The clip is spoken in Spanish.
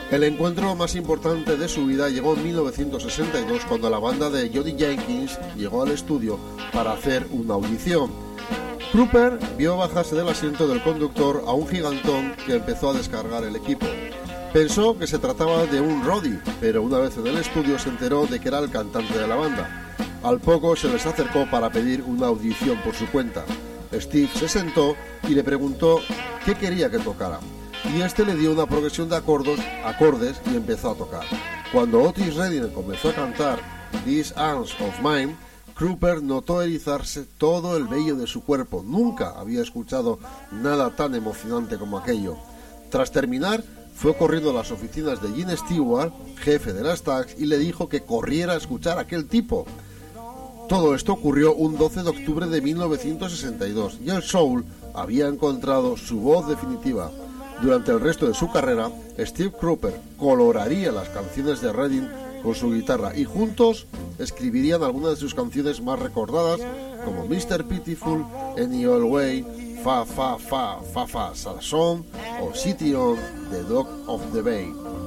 El encuentro más importante de su vida llegó en 1962 cuando la banda de Johnny Jenkins llegó al estudio para hacer una audición. Trooper vio bajarse del asiento del conductor a un gigantón que empezó a descargar el equipo. Pensó que se trataba de un roadie, pero una vez en el estudio se enteró de que era el cantante de la banda. Al poco se les acercó para pedir una audición por su cuenta. Steve se sentó y le preguntó qué quería que tocara. Y este le dio una progresión de acordes y empezó a tocar. Cuando Otis Redding comenzó a cantar These Arms of Mine, Trooper notó erizarse todo el vello de su cuerpo. Nunca había escuchado nada tan emocionante como aquello. Tras terminar, fue corriendo a las oficinas de Gene Stewart, jefe de las Stax, y le dijo que corriera a escuchar a aquel tipo. Todo esto ocurrió un 12 de octubre de 1962 y el soul había encontrado su voz definitiva. Durante el resto de su carrera, Steve Trooper coloraría las canciones de Redding con su guitarra y juntos escribirían algunas de sus canciones más recordadas como Mr. Pitiful, Any Old Way, Fa Fa Fa Fa Fa Salson o City on the Dock of the Bay.